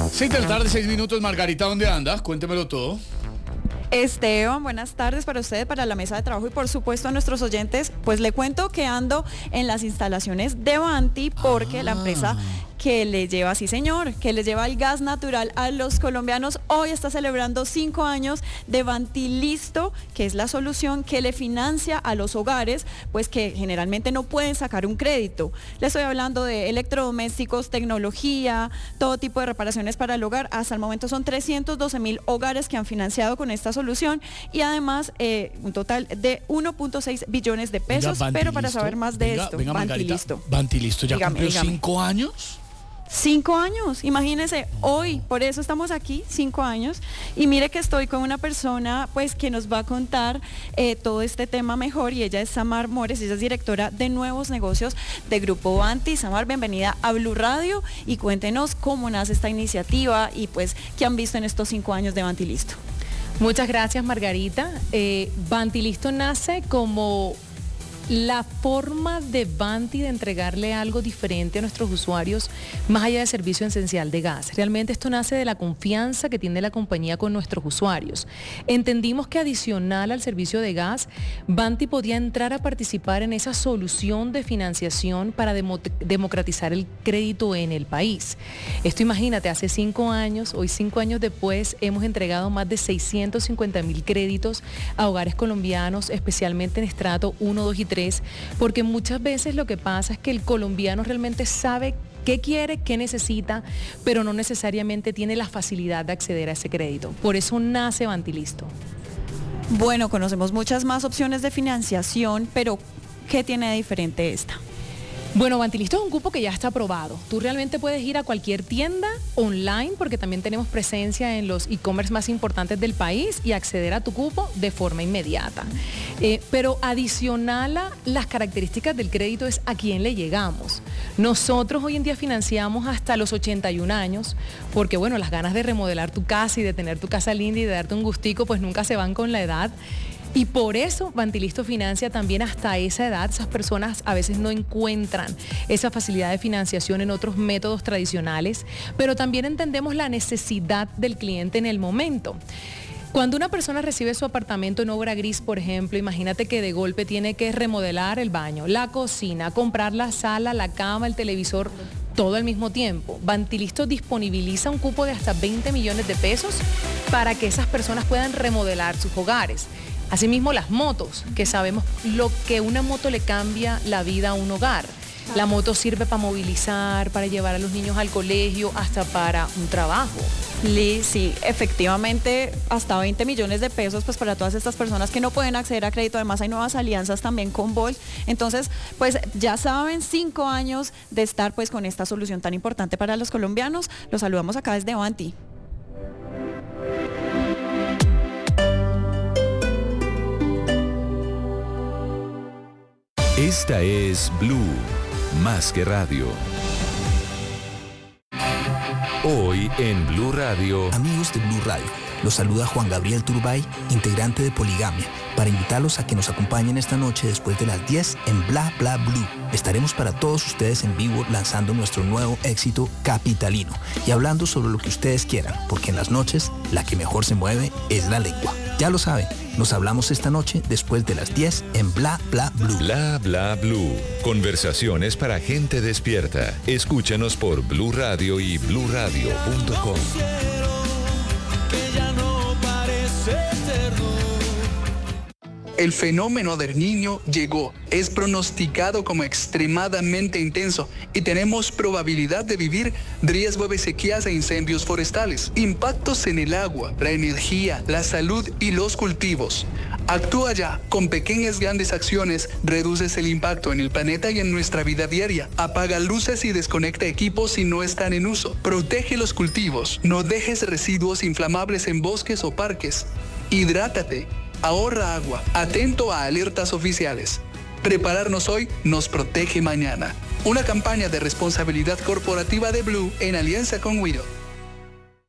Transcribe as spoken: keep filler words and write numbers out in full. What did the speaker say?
Seis de la tarde, seis minutos. Margarita, ¿dónde andas? Cuéntemelo todo. Esteban, buenas tardes para ustedes, para la mesa de trabajo y por supuesto a nuestros oyentes. Pues le cuento que ando en las instalaciones de Vanti porque ah. la empresa que le lleva, sí señor, que le lleva el gas natural a los colombianos, hoy está celebrando cinco años de Vantilisto, que es la solución que le financia a los hogares, pues que generalmente no pueden sacar un crédito. Le estoy hablando de electrodomésticos, tecnología, todo tipo de reparaciones para el hogar. Hasta el momento son trescientos doce mil hogares que han financiado con esta solución y además eh, un total de uno punto seis billones de pesos. Venga, pero para saber más de venga, esto, venga, Vantilisto. Vantilisto ya dígame, cumplió dígame. cinco años. Cinco años, imagínense, hoy, por eso estamos aquí, cinco años, y mire que estoy con una persona pues que nos va a contar eh, todo este tema mejor, y ella es Samar Mores, ella es directora de nuevos negocios de Grupo Vanti. Samar, bienvenida a Blue Radio y cuéntenos cómo nace esta iniciativa y pues qué han visto en estos cinco años de Vantilisto. Muchas gracias, Margarita. Eh, Vantilisto nace como la forma de Vanti de entregarle algo diferente a nuestros usuarios más allá del servicio esencial de gas. Realmente esto nace de la confianza que tiene la compañía con nuestros usuarios. Entendimos que adicional al servicio de gas, Vanti podía entrar a participar en esa solución de financiación para demo- democratizar el crédito en el país. Esto imagínate, hace cinco años, hoy cinco años después, hemos entregado más de seiscientos cincuenta mil créditos a hogares colombianos, especialmente en estrato uno, dos y tres, porque muchas veces lo que pasa es que el colombiano realmente sabe qué quiere, qué necesita, pero no necesariamente tiene la facilidad de acceder a ese crédito. Por eso nace Vantilisto. Bueno, conocemos muchas más opciones de financiación, pero ¿qué tiene de diferente esta? Bueno, Vantilisto es un cupo que ya está aprobado. Tú realmente puedes ir a cualquier tienda online, porque también tenemos presencia en los e-commerce más importantes del país, y acceder a tu cupo de forma inmediata. Eh, pero adicional a las características del crédito es a quién le llegamos. Nosotros hoy en día financiamos hasta los ochenta y un años, porque bueno, las ganas de remodelar tu casa y de tener tu casa linda y de darte un gustico, pues nunca se van con la edad. Y por eso Vantilisto financia también hasta esa edad. Esas personas a veces no encuentran esa facilidad de financiación en otros métodos tradicionales, pero también entendemos la necesidad del cliente en el momento. Cuando una persona recibe su apartamento en obra gris, por ejemplo, imagínate que de golpe tiene que remodelar el baño, la cocina, comprar la sala, la cama, el televisor, todo al mismo tiempo. Vantilisto disponibiliza un cupo de hasta veinte millones de pesos para que esas personas puedan remodelar sus hogares. Asimismo, las motos, que sabemos lo que una moto le cambia la vida a un hogar. La moto sirve para movilizar, para llevar a los niños al colegio, hasta para un trabajo. Liz, sí, efectivamente, hasta veinte millones de pesos, pues para todas estas personas que no pueden acceder a crédito. Además hay nuevas alianzas también con Volt. Entonces, pues ya saben, cinco años de estar pues con esta solución tan importante para los colombianos. Los saludamos acá desde Vanti. Esta es Blue, más que radio. Hoy en Blue Radio. Amigos de Blue Radio, los saluda Juan Gabriel Turbay, integrante de Poligamia, para invitarlos a que nos acompañen esta noche después de las diez en Bla Bla Blue. Estaremos para todos ustedes en vivo lanzando nuestro nuevo éxito Capitalino y hablando sobre lo que ustedes quieran, porque en las noches la que mejor se mueve es la lengua. Ya lo saben, nos hablamos esta noche después de las diez en Bla Bla Blue. Bla Bla Blue. Conversaciones para gente despierta. Escúchanos por Blue Radio y blue radio punto com. El fenómeno del Niño llegó, es pronosticado como extremadamente intenso y tenemos probabilidad de vivir riesgo de sequías e incendios forestales, impactos en el agua, la energía, la salud y los cultivos. Actúa ya, con pequeñas grandes acciones reduces el impacto en el planeta y en nuestra vida diaria. Apaga luces y desconecta equipos si no están en uso. Protege los cultivos, no dejes residuos inflamables en bosques o parques. Hidrátate. Ahorra agua, atento a alertas oficiales. Prepararnos hoy nos protege mañana. Una campaña de responsabilidad corporativa de Blue en alianza con Wido.